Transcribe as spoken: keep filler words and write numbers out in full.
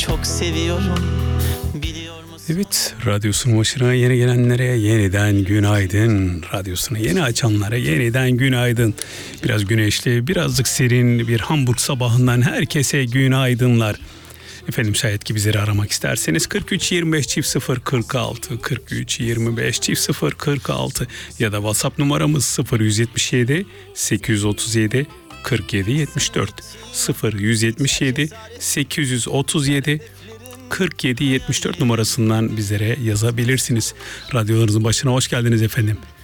çok seviyorum. Biliyor musun? Evet, radyosunun başına yeni gelenlere yeniden günaydın. Radyosunu yeni açanlara yeniden günaydın. Biraz güneşli, birazcık serin bir Hamburg sabahından herkese günaydınlar. Efendim şayet ki bizleri aramak isterseniz kırk üç yirmi beş çift sıfır kırk altı kırk üç yirmi beş çift sıfır kırk altı ya da WhatsApp numaramız sıfır yüz yetmiş yedi sekiz yüz otuz yedi kırk yedi yetmiş dört sıfır yüz yetmiş yedi sekiz yüz otuz yedi kırk yedi yetmiş dört numarasından bizlere yazabilirsiniz. Radyolarınızın başına hoş geldiniz efendim.